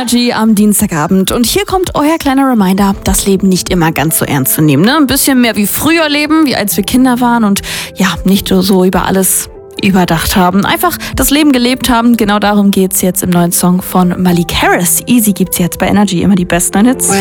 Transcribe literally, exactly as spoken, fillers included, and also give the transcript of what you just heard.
Energy am Dienstagabend. Und hier kommt euer kleiner Reminder, das Leben nicht immer ganz so ernst zu nehmen. Ne? Ein bisschen mehr wie früher leben, wie als wir Kinder waren und ja, nicht so über alles überdacht haben. Einfach das Leben gelebt haben. Genau darum geht's jetzt im neuen Song von Malik Harris. Easy gibt's jetzt bei Energy, immer die besten Hits.